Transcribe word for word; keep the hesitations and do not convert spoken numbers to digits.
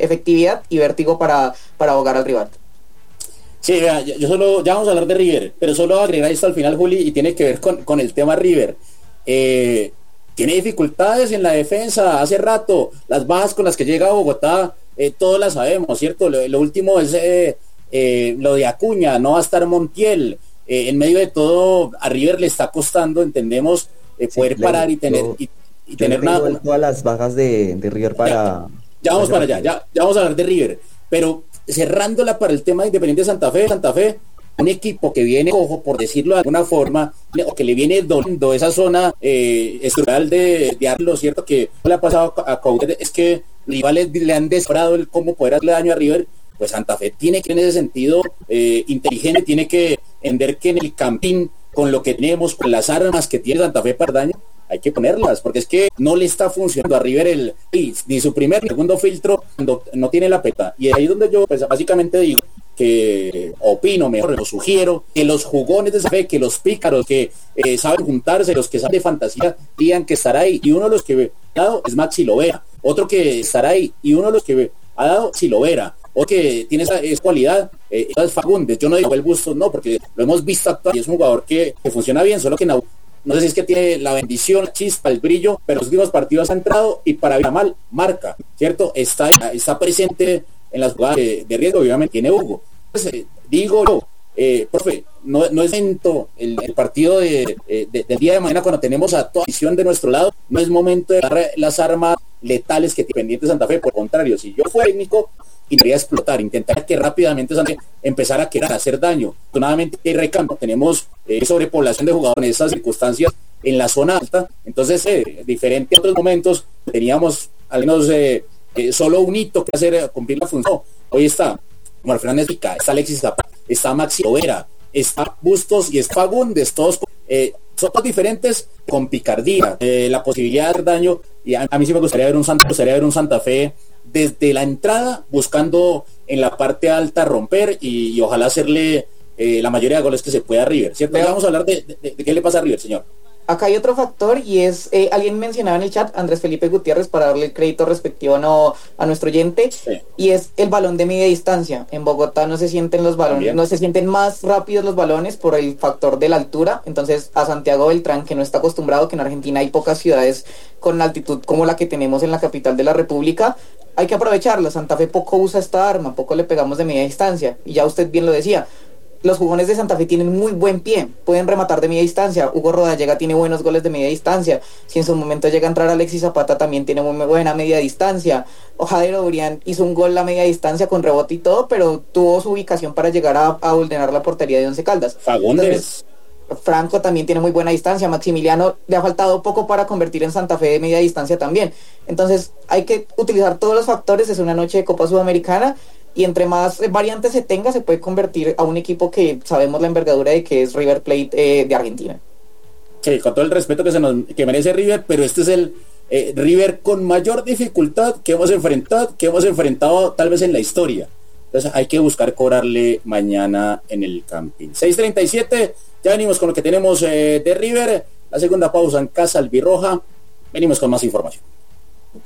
efectividad y vértigo para, para ahogar al rival. Sí, vea, yo solo, ya vamos a hablar de River, pero solo voy a agregar esto al final, Juli, y tiene que ver con, con el tema River. Eh, tiene dificultades en la defensa hace rato, las bajas con las que llega a Bogotá, eh, todos las sabemos, ¿cierto? Lo, lo último es eh, eh, lo de Acuña, no va a estar Montiel. Eh, en medio de todo, a River le está costando, entendemos, eh, poder sí, parar y tener yo, y, y tener una, una... todas las bajas de, de River para... Ya, ya vamos para allá, ya, ya vamos a hablar de River, pero cerrándola para el tema de Independiente Santa Fe, Santa Fe, un equipo que viene cojo, por decirlo de alguna forma, o que le viene doliendo esa zona eh, estructural de, de Arlo, ¿cierto? Que le ha pasado a Coudet, es que rivales le han desbrado el cómo poder hacerle daño a River. Pues Santa Fe tiene que, en ese sentido, eh, inteligente, tiene que entender que en el campín, con lo que tenemos, con las armas que tiene Santa Fe para daño, hay que ponerlas, porque es que no le está funcionando a River el ni su primer ni segundo filtro cuando no tiene la peta. Y ahí es donde yo, pues básicamente digo que opino, mejor, lo sugiero, que los jugones de Santa Fe, que los pícaros que eh, saben juntarse, los que saben de fantasía, digan que estará ahí. Y uno de los que ha dado es Maxi Lovera, otro que estará ahí, y uno de los que ha dado Silovera, o que tiene esa, esa cualidad, eh, es Fagundes. Yo no digo el Bustos, no, porque lo hemos visto actuar y es un jugador que, que funciona bien, solo que no, no sé si es que tiene la bendición, la chispa, el brillo, pero los últimos partidos ha entrado y para bien mal marca, ¿cierto? Está, está presente en las jugadas de, de riesgo, obviamente tiene Hugo. Entonces, eh, digo yo, eh, profe, no, no es momento el, el partido de, de, del día de mañana cuando tenemos a toda visión de nuestro lado, no es momento de dar las armas letales que tiene pendiente Santa Fe. Por el contrario, si yo fuera técnico, intentaría explotar, intentar que rápidamente Santa Fe empezara a querer hacer daño. Afortunadamente hay recambio, tenemos eh, sobrepoblación de jugadores en esas circunstancias en la zona alta, entonces eh, diferente a otros momentos teníamos al menos eh, eh, solo un hito que hacer eh, cumplir la función. Hoy está Omar Fernández Pica, está Alexis Zapata, está Maxi Lovera, está Bustos y está Fagundes, todos eh, son todos diferentes con picardía, eh, la posibilidad de hacer daño. Y a, a mí sí me gustaría ver un Santa, me gustaría ver un Santa Fe desde la entrada buscando en la parte alta romper y, y ojalá hacerle eh, la mayoría de goles que se pueda a River, ¿cierto? Ya vamos a hablar de, de, de qué le pasa a River, señor. Acá hay otro factor y es, eh, alguien mencionaba en el chat, Andrés Felipe Gutiérrez, para darle el crédito respectivo no, a nuestro oyente, sí. Y es el balón de media distancia. En Bogotá no se sienten los balones, También. no se sienten más rápidos los balones por el factor de la altura. Entonces a Santiago Beltrán, que no está acostumbrado, que en Argentina hay pocas ciudades con altitud como la que tenemos en la capital de la República, hay que aprovecharla. Santa Fe poco usa esta arma, poco le pegamos de media distancia, y ya usted bien lo decía, los jugones de Santa Fe tienen muy buen pie, pueden rematar de media distancia. Hugo Rodallega tiene buenos goles de media distancia. Si en su momento llega a entrar Alexis Zapata, también tiene muy buena media distancia. Ojadero Urián hizo un gol a media distancia con rebote y todo, pero tuvo su ubicación para llegar a, a ordenar la portería de Once Caldas. Fagundes. Franco también tiene muy buena distancia. Maximiliano le ha faltado poco para convertir en Santa Fe de media distancia también. Entonces hay que utilizar todos los factores. Es una noche de Copa Sudamericana y entre más variantes se tenga, se puede convertir a un equipo que sabemos la envergadura de que es River Plate eh, de Argentina. Sí, con todo el respeto que se nos que merece River, pero este es el eh, River con mayor dificultad que hemos enfrentado, que hemos enfrentado tal vez en la historia. Entonces hay que buscar cobrarle mañana en el Campín. seis treinta y siete, ya venimos con lo que tenemos eh, de River. La segunda pausa en casa albirroja. Venimos con más información.